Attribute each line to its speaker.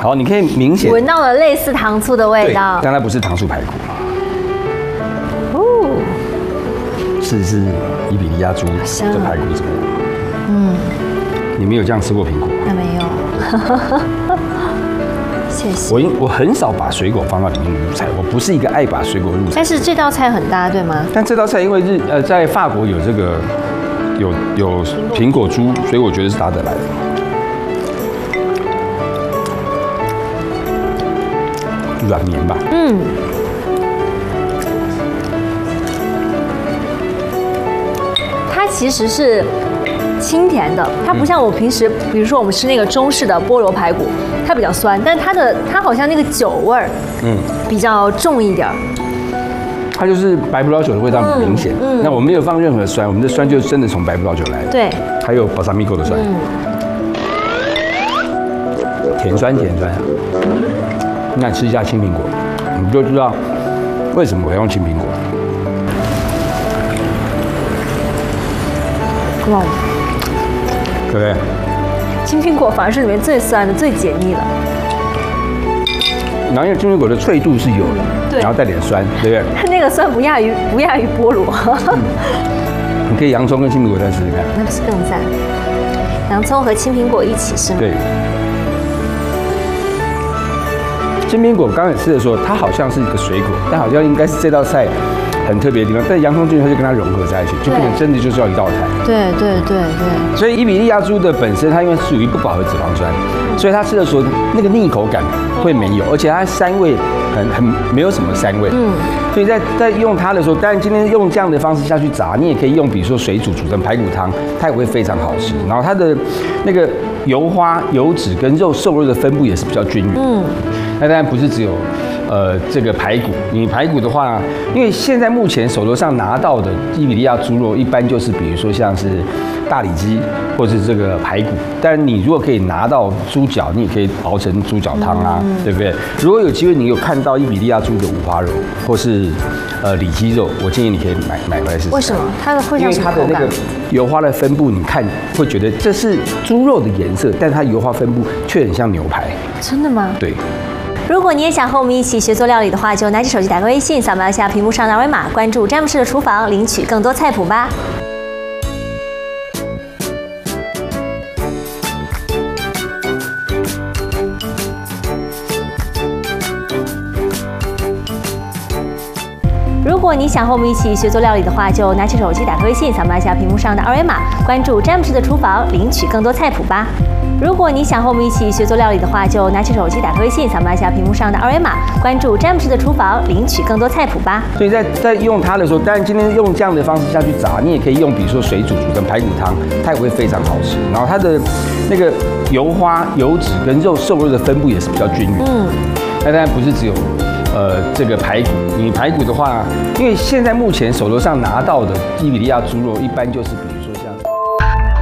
Speaker 1: 好，你可以明显
Speaker 2: 闻到了类似糖醋的味道，
Speaker 1: 但它不是糖醋排骨。
Speaker 2: 哦，
Speaker 1: 试伊比利亚猪的排骨怎么样？
Speaker 2: 嗯，
Speaker 1: 你没有这样吃过苹果？
Speaker 2: 那没有。谢谢。
Speaker 1: 我很少把水果放到里面入菜，我不是一个爱把水果入菜。
Speaker 2: 但是这道菜很搭，对吗？
Speaker 1: 但这道菜因为在法国有这个有苹果猪，所以我觉得是搭得来的。软绵吧。嗯。
Speaker 2: 它其实是清甜的，它不像我平时，比如说我们吃那个中式的菠萝排骨，它比较酸，但它好像那个酒味儿，比较重一点。
Speaker 1: 它就是白葡萄酒的味道很明显。那我没有放任何酸，我们的酸就真的从白葡萄酒来的。
Speaker 2: 对。
Speaker 1: 还有巴萨米狗的酸。甜酸甜酸啊。那吃一下青苹果，你就知道为什么我要用青苹果。
Speaker 2: 哇，
Speaker 1: 对不对？
Speaker 2: 青苹果反而是里面最酸的、最解腻的。
Speaker 1: 然后因为青苹果的脆度是有的，
Speaker 2: 对，
Speaker 1: 然后带点酸，对不对？
Speaker 2: 它那个酸不亚于菠萝。
Speaker 1: 你可以洋葱跟青苹果再试试看，
Speaker 2: 那不是更赞？洋葱和青苹果一起是吗？
Speaker 1: 对。青苹果刚开始吃的时候，它好像是一个水果，但好像应该是这道菜很特别的地方。但洋葱进去，它就跟它融合在一起，就变成真的就是要一道菜。
Speaker 2: 对。
Speaker 1: 所以伊比利亚猪的本身，它因为属于不饱和脂肪酸，所以它吃的时候那个腻口感会没有，而且它膻味很没有什么膻味。所以在用它的时候，当然今天用这样的方式下去炸，你也可以用比如说水煮成排骨汤，它也会非常好吃。然后它的那个油花、油脂跟瘦肉的分布也是比较均匀。那当然不是只有这个排骨，你排骨的话，因为现在目前手头上拿到的伊比利亚猪肉，一般就是比如说像是大里脊或是这个排骨。但你如果可以拿到猪脚，你也可以熬成猪脚汤啊，对不对？如果有机会你有看到伊比利亚猪的五花肉或是里脊肉，我建议你可以买回来试试。
Speaker 2: 为什么？它的会
Speaker 1: 因为它的那个油花的分布，你看会觉得这是猪肉的颜色，但是它油花分布却很像牛排。
Speaker 2: 真的吗？
Speaker 1: 对。
Speaker 2: 如果你也想和我们一起学做料理的话，就拿起手机打开微信，扫描一下屏幕上的二维码，关注詹姆士的厨房，领取更多菜谱吧。如果你想和我们一起学做料理的话，就拿起手机打开微信，扫描一下屏幕上的二维码，关注詹姆士的厨房，领取更多菜谱吧。如果你想和我们一起学做料理的话，就拿起手机打开微信，扫描一下屏幕上的二维码，关注詹姆士的厨房，领取更多菜谱吧。所以在用它的时候，当然今天用这样的方式下去炸，你也可以用比如说水煮成排骨汤，它也会非常好吃。然后它的那个油花、油脂跟瘦肉的分布也是比较均匀。那当然不是只有这个排骨，你排骨的话，因为现在目前手头上拿到的伊比利亚猪肉，一般就是比